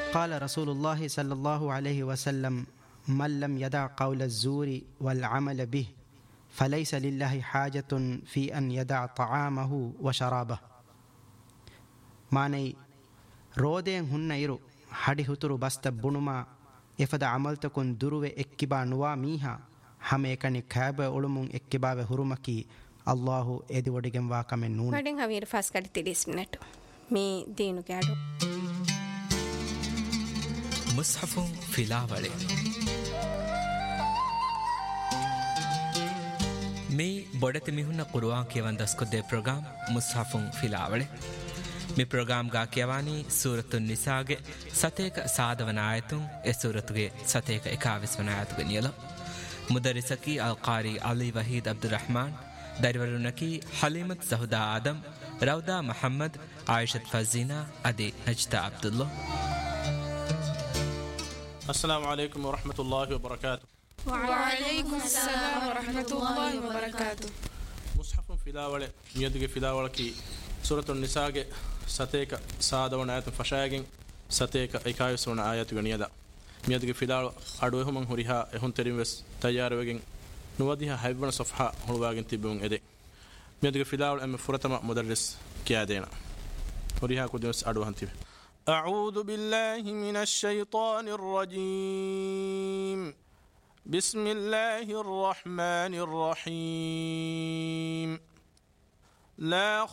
قال رسول الله صلى الله عليه وسلم من لم يدع قول الزور والعمل به فليس لله حاجة في أن يدع طعامه وشرابه. ماني رودين هن إيرو حدي هترو بست بنما إفدا عملتكن دروه إكبا نوا ميها هم إكني كاب علمون إكبا وهرمكي الله إدي وديجن واكمن نون مدين هوير فاس كاري 30 منت مي دينو كادو مصحف فلاوله مي بودت ميهن قرآن كيوان دسكده پروگرام مصحف فلاوله می پروگرام گا کیوانی سورۃ النساء ಗೆ ಸತೇಕ ಸಾದವನ ಆಯತುಂ ಎ ಸೂರತ್ ಗೆ ಸತೇಕ 21 ವನ ಆಯತು ಗೆ ನಿಯಲ ಮುದರಿಸಕಿ ಅಲ್ ಕಾರಿ ಅಲಿ ವಹೀದ್ ಅಬ್ದುಲ್ ರಹಮಾನ್ ದೈವರುನಕಿ ಹಲೀಮತ್ ಸಹುದಾ ಆದಂ ರೌದಾ ಮುಹಮ್ಮದ್ ಆಯಿಷತ್ ಫಜೀನಾ ಅದಿ ನಜ್ತಾ ಅಬ್ದುಲ್ಲಾ. السلام عليكم ورحمة الله وبركاته. وعليكم السلام ورحمة الله وبركاته. مصحف فلاوله ميدگه فلاوله کی سورة النساء ಗೆ ಸತೇಕ ಸಾದವನ ಆಯತು ಫಶಾಯಗಿನ್ ಸತೇಕ 21 ವನ ಆಯತು ಗಣಿಯದ ಮಿಯದಗೆ ಫಿಲಾಳ ಅಡುವೆ ಹುಮಂ ಹುರಿಹಾ ಎಹುನ್ ತೆರಿವೆಸ್ ತಯಾರವೆಗಿನ್ ನುವದಿಹ ಹೈಬನ ಸಫಹಾ ಹುಳುವಾಗಿನ್ ತಿಬ್ಬುನ್ ಎದೆ ಮಿಯದಗೆ ಫಿಲಾಳ ಎಮ್ ಫುರತಮ ಮುದರ್ರಿಸ್ ಕಿಯಾದೇನ ಹುರಿಹಾ ಕುದಿವಸ್ ಅಡುವೆ ಹಂತಿವೆ. أعوذ بالله من الشيطان الرجيم. بسم الله الرحمن الرحيم. لا